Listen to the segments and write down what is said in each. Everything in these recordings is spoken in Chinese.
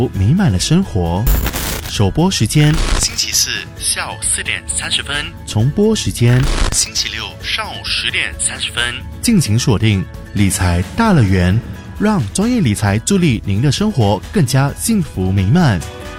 美满的生活。首播时间星期四下午4点30分，重播时间星期六上午10点30分。敬请锁定理财大乐园，让专业理财助力您的生活更加幸福美满。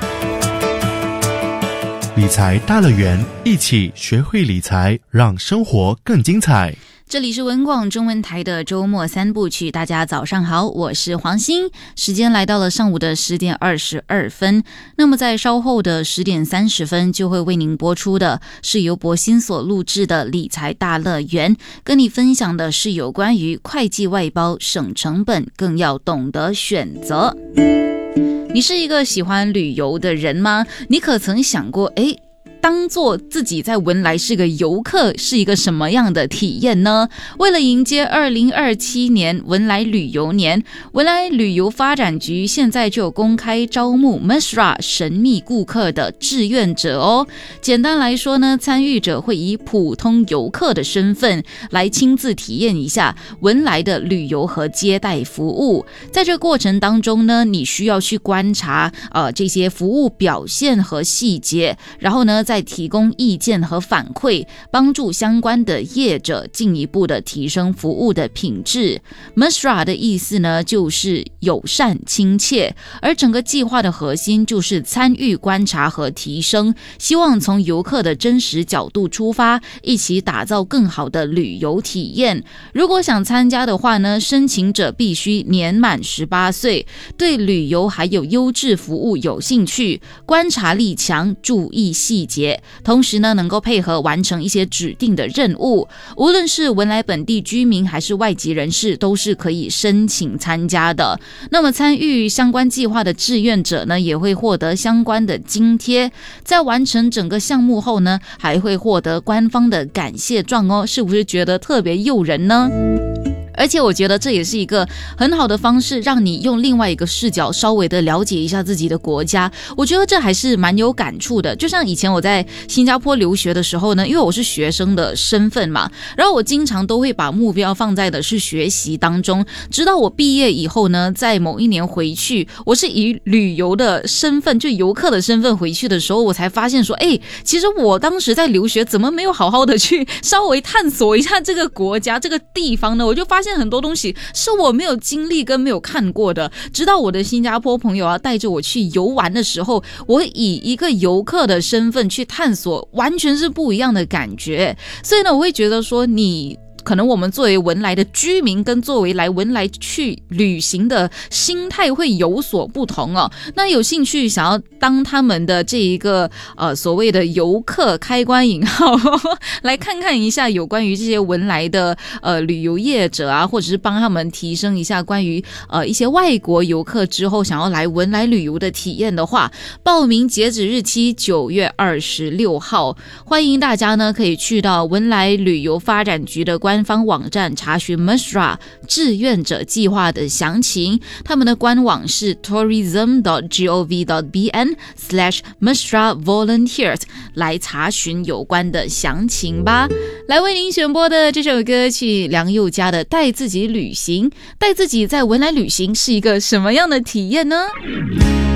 理财大乐园，一起学会理财，让生活更精彩。 这里是文广中文台的周末三部曲，大家早上好，我是黄欣，时间来到了上午的10点22分。那么在稍后的10点30分就会为您播出的是由博欣所录制的理财大乐园，跟你分享的是有关于会计外包省成本，更要懂得选择。你是一个喜欢旅游的人吗？你可曾想过当做自己在文莱是个游客是一个什么样的体验呢？为了迎接2027年文莱旅游年，文莱旅游发展局现在就有公开招募 Mashra 神秘顾客的志愿者哦。简单来说呢，参与者会以普通游客的身份来亲自体验一下文莱的旅游和接待服务。在这个过程当中呢，你需要去观察这些服务表现和细节，然后呢再提供意见和反馈，帮助相关的业者进一步的提升服务的品质。 Mashra 的意思呢就是友善亲切，而整个计划的核心就是参与观察和提升，希望从游客的真实角度出发，一起打造更好的旅游体验。如果想参加的话呢，申请者必须年满18岁，对旅游还有优质服务有兴趣，观察力强，注意细节，同时呢能够配合完成一些指定的任务。无论是文莱本地居民还是外籍人士都是可以申请参加的。那么参与相关计划的志愿者呢也会获得相关的津贴，在完成整个项目后呢还会获得官方的感谢状哦，是不是觉得特别诱人呢？而且我觉得这也是一个很好的方式，让你用另外一个视角稍微的了解一下自己的国家。我觉得这还是蛮有感触的。就像以前我在新加坡留学的时候呢，因为我是学生的身份嘛，然后我经常都会把目标放在的是学习当中，直到我毕业以后呢，在某一年回去，我是以旅游的身份，就游客的身份回去的时候，我才发现说其实我当时在留学怎么没有好好的去稍微探索一下这个国家这个地方呢？我就发现很多东西是我没有经历跟没有看过的，直到我的新加坡朋友带着我去游玩的时候，我以一个游客的身份去探索，完全是不一样的感觉。所以呢，我会觉得说可能我们作为文莱的居民跟作为来文莱去旅行的心态会有所不同哦。那有兴趣想要当他们的这一个所谓的游客开关引号来看看一下有关于这些文莱的旅游业者啊，或者是帮他们提升一下关于一些外国游客之后想要来文莱旅游的体验的话，报名截止日期9月26号，欢迎大家呢可以去到文莱旅游发展局的官方网站查询 Mashra 志愿者计划的详情，他们的官网是 tourism.gov.bn/Mashra volunteers 来查询有关的详情吧。来为您选播的这首歌曲，梁宥嘉的带自己旅行，带自己在文莱旅行是一个什么样的体验呢？